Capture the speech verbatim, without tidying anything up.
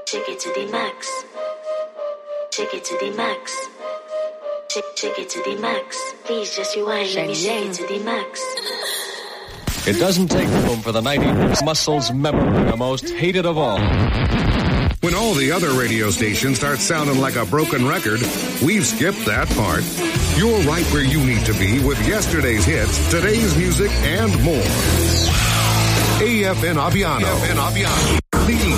Take it to the max. Take it to the max. Take, take it to the max. Please just rewind. Let me shake it to the max. It doesn't take room for the nineties muscles memory, the most hated of all. When all the other radio stations start sounding like a broken record, we've skipped that part. You're right where you need to be with yesterday's hits, today's music, and more. A F N Aviano. A F N Aviano. The